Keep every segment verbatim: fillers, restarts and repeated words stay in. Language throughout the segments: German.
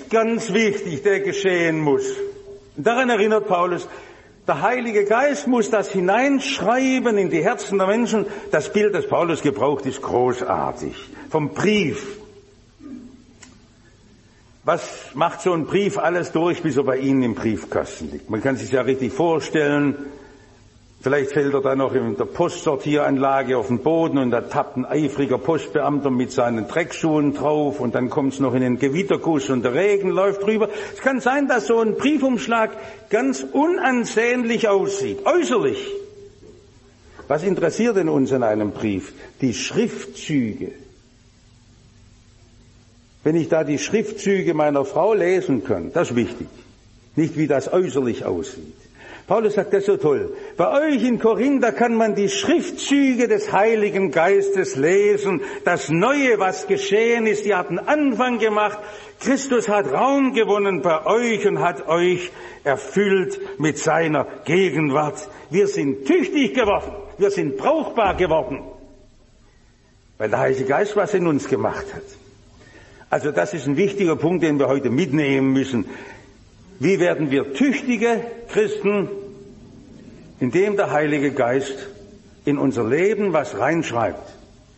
ist ganz wichtig, der geschehen muss. Und daran erinnert Paulus, der Heilige Geist muss das hineinschreiben in die Herzen der Menschen. Das Bild, das Paulus gebraucht, ist großartig. Vom Brief. Was macht so ein Brief alles durch, bis er bei Ihnen im Briefkasten liegt? Man kann sich ja richtig vorstellen, vielleicht fällt er da noch in der Postsortieranlage auf den Boden und da tappt ein eifriger Postbeamter mit seinen Dreckschuhen drauf und dann kommt es noch in den Gewitterguss und der Regen läuft drüber. Es kann sein, dass so ein Briefumschlag ganz unansehnlich aussieht, äußerlich. Was interessiert denn uns an einem Brief? Die Schriftzüge. Wenn ich da die Schriftzüge meiner Frau lesen kann, das ist wichtig. Nicht wie das äußerlich aussieht. Paulus sagt, das ist so toll. Bei euch in Korinth, da kann man die Schriftzüge des Heiligen Geistes lesen. Das Neue, was geschehen ist, ihr habt einen Anfang gemacht. Christus hat Raum gewonnen bei euch und hat euch erfüllt mit seiner Gegenwart. Wir sind tüchtig geworden. Wir sind brauchbar geworden. Weil der Heilige Geist was in uns gemacht hat. Also das ist ein wichtiger Punkt, den wir heute mitnehmen müssen. Wie werden wir tüchtige Christen, indem der Heilige Geist in unser Leben was reinschreibt?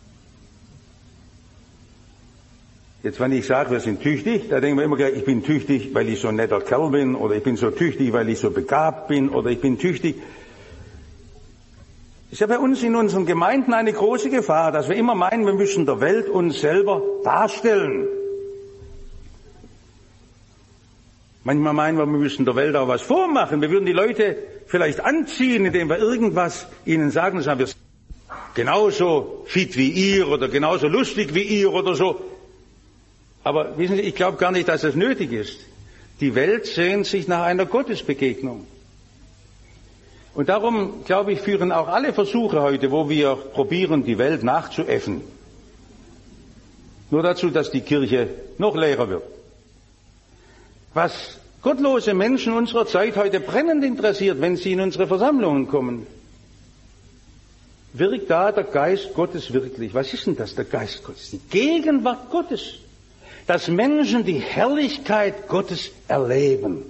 Jetzt, wenn ich sage, wir sind tüchtig, da denken wir immer gleich, ich bin tüchtig, weil ich so ein netter Kerl bin, oder ich bin so tüchtig, weil ich so begabt bin, oder ich bin tüchtig. Es ist ja bei uns in unseren Gemeinden eine große Gefahr, dass wir immer meinen, wir müssen der Welt uns selber darstellen. Manchmal meinen wir, wir müssen der Welt auch was vormachen. Wir würden die Leute vielleicht anziehen, indem wir irgendwas ihnen sagen, sagen wir sind genauso fit wie ihr oder genauso lustig wie ihr oder so. Aber wissen Sie, ich glaube gar nicht, dass das nötig ist. Die Welt sehnt sich nach einer Gottesbegegnung. Und darum, glaube ich, führen auch alle Versuche heute, wo wir probieren, die Welt nachzuäffen, nur dazu, dass die Kirche noch leerer wird. Was gottlose Menschen unserer Zeit heute brennend interessiert, wenn sie in unsere Versammlungen kommen, wirkt da der Geist Gottes wirklich? Was ist denn das, der Geist Gottes? Die Gegenwart Gottes. Dass Menschen die Herrlichkeit Gottes erleben.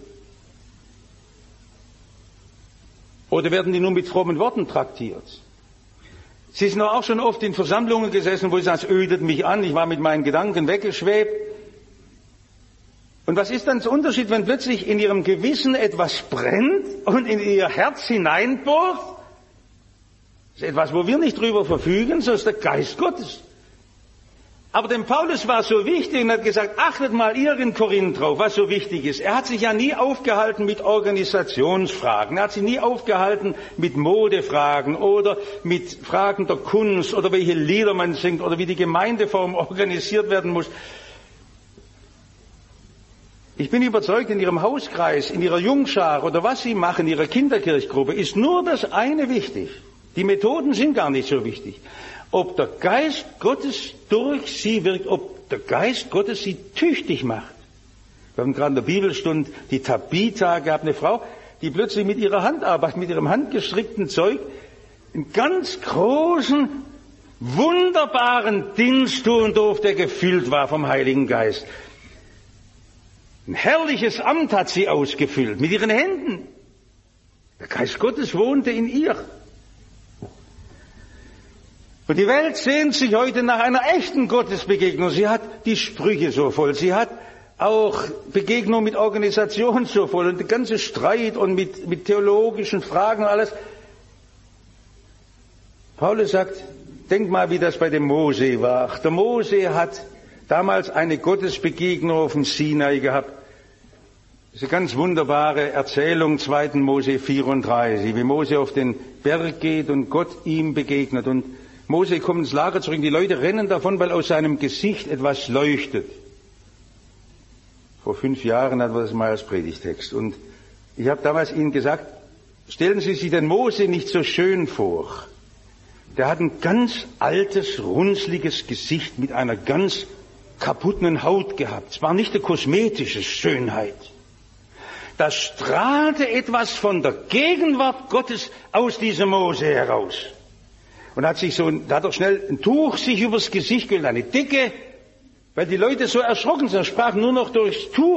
Oder werden die nur mit frommen Worten traktiert? Sie sind auch schon oft in Versammlungen gesessen, wo sie sagen, es ödet mich an, ich war mit meinen Gedanken weggeschwebt. Und was ist dann der Unterschied, wenn plötzlich in ihrem Gewissen etwas brennt und in ihr Herz hineinbohrt? Das ist etwas, wo wir nicht drüber verfügen, so ist der Geist Gottes. Aber dem Paulus war so wichtig und hat gesagt, achtet mal ihr in Korinth drauf, was so wichtig ist. Er hat sich ja nie aufgehalten mit Organisationsfragen, er hat sich nie aufgehalten mit Modefragen oder mit Fragen der Kunst oder welche Lieder man singt oder wie die Gemeindeform organisiert werden muss. Ich bin überzeugt, in Ihrem Hauskreis, in Ihrer Jungschar oder was Sie machen, in Ihrer Kinderkirchgruppe, ist nur das eine wichtig. Die Methoden sind gar nicht so wichtig. Ob der Geist Gottes durch Sie wirkt, ob der Geist Gottes Sie tüchtig macht. Wir haben gerade in der Bibelstunde die Tabitha gehabt, eine Frau, die plötzlich mit ihrer Handarbeit, mit ihrem handgestrickten Zeug einen ganz großen, wunderbaren Dienst tun durfte, der gefüllt war vom Heiligen Geist. Ein herrliches Amt hat sie ausgefüllt, mit ihren Händen. Der Geist Gottes wohnte in ihr. Und die Welt sehnt sich heute nach einer echten Gottesbegegnung. Sie hat die Sprüche so voll. Sie hat auch Begegnung mit Organisationen so voll. Und der ganze Streit und mit, mit theologischen Fragen und alles. Paulus sagt, denk mal, wie das bei dem Mose war. Der Mose hat damals eine Gottesbegegnung auf dem Sinai gehabt. Das ist eine ganz wunderbare Erzählung, zweiten Mose vierunddreißig, wie Mose auf den Berg geht und Gott ihm begegnet. Und Mose kommt ins Lager zurück, die Leute rennen davon, weil aus seinem Gesicht etwas leuchtet. Vor fünf Jahren hatten wir das mal als Predigtext. Und ich habe damals Ihnen gesagt, stellen Sie sich den Mose nicht so schön vor. Der hat ein ganz altes, runzliges Gesicht mit einer ganz kaputten Haut gehabt. Es war nicht eine kosmetische Schönheit. Da strahlte etwas von der Gegenwart Gottes aus diesem Mose heraus. Und hat sich so, da hat er schnell ein Tuch sich übers Gesicht gelegt, eine Dicke, weil die Leute so erschrocken sind, sprachen nur noch durchs Tuch.